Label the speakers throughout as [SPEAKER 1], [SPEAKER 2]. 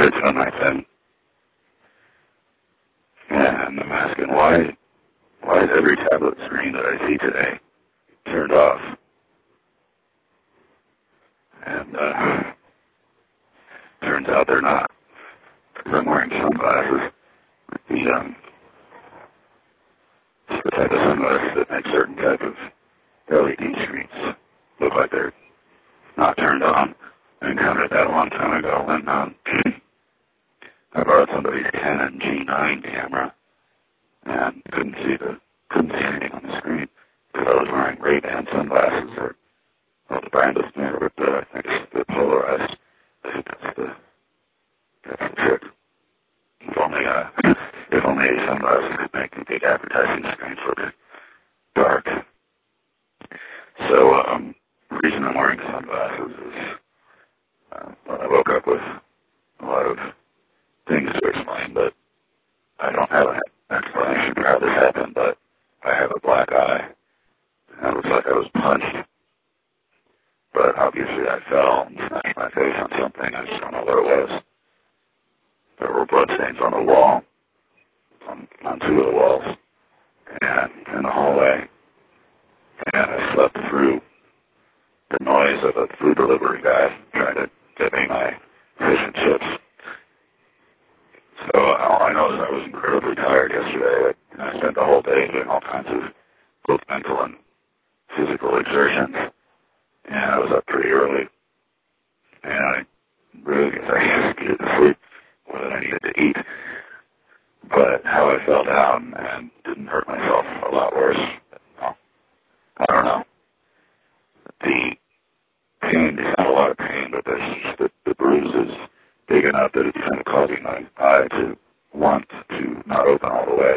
[SPEAKER 1] started doing my thing. And I'm asking, why is every tablet screen that I see today turned off? And turns out they're not. Because I'm wearing sunglasses. The type of sunglasses that make certain type of LED screens look like they're not turned on. I encountered that a long time ago when I borrowed somebody's Canon G9 camera and couldn't see anything on the screen because I was wearing Ray-Ban sunglasses or the brand is there, but I think it's the polarized. I think that's the trick. If only sunglasses could make the big advertising screens look dark. So the reason I'm wearing sunglasses is when I woke up with a lot of things to explain, but I don't have an explanation for how this happened, but I have a black eye. And it looks like I was punched. But obviously I fell and smashed my face on something. I just don't know what it was. There were bloodstains on the wall, on two of the walls, and in the hallway. And I slept through the noise of a food delivery guy trying to get me my fish and chips. So all I know is I was incredibly tired yesterday. I spent the whole day doing all kinds of both mental and physical exertions. And I was up pretty early. And I really guess I needed to sleep more than I needed to eat. But how I fell down and didn't hurt myself a lot worse. I don't know. The pain, it's not a lot of pain, but there's just the bruise is big enough that it's kind of causing my eye to want to not open all the way.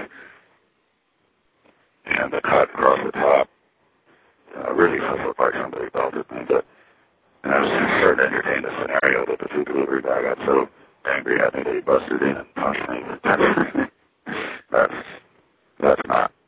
[SPEAKER 1] And the cut across the top really does look like somebody belted me. And I was starting to entertain the scenario that the food delivery guy got so angry at me that he busted in and punched me. That's not